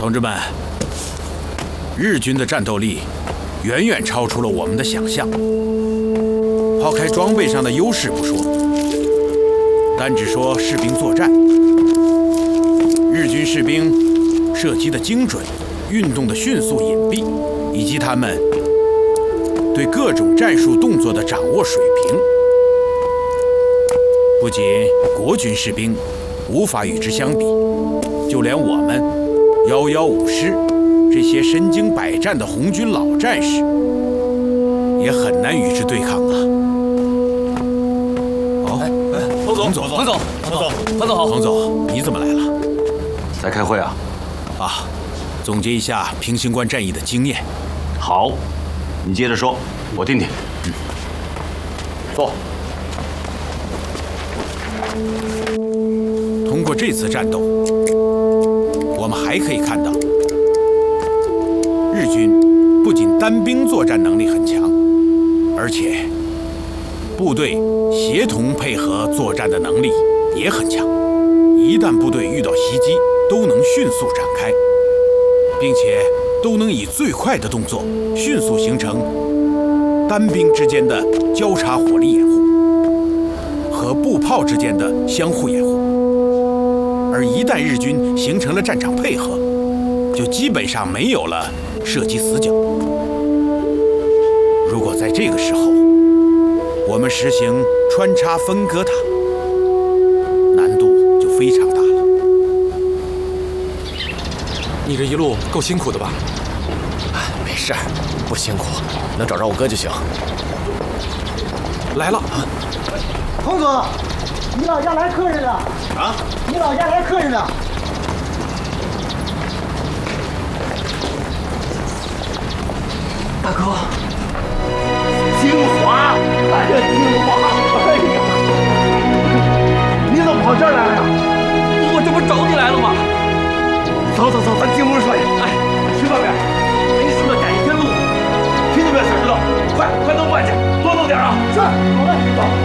同志们，日军的战斗力远远超出了我们的想象。抛开装备上的优势不说，单只说士兵作战，日军士兵射击的精准、运动的迅速隐蔽，以及他们对各种战术动作的掌握水平，不仅国军士兵无法与之相比，就连我们115师这些身经百战的红军老战士，也很难与之对抗啊！彭总， 彭总好， 彭总，你怎么来了？ 在开会啊？ 啊，总结一下平型关战役的经验。 好，你接着说，我听听。坐。 通过这次战斗，我们还可以看到，日军不仅单兵作战能力很强，而且部队协同配合作战的能力也很强。一旦部队遇到袭击，都能迅速展开，并且都能以最快的动作迅速形成单兵之间的交叉火力掩护和步炮之间的相互掩护。而一旦日军形成了战场配合，就基本上没有了射击死角。如果在这个时候我们实行穿插分割塔，难度就非常大了。 你这一路够辛苦的吧？ 没事，不辛苦，能找着我哥就行。 来了， 彭总，你老家来客人了啊！你老家来客人了。 大哥， 金华，哎呀，金华，哎呀，你怎么跑这儿来了呀？ 我这不找你来了吗？ 走，咱进屋说去。哎，去外面，没事了，赶一天路。听见没有，小石头？快弄饭去，多弄点啊！是，好嘞，走。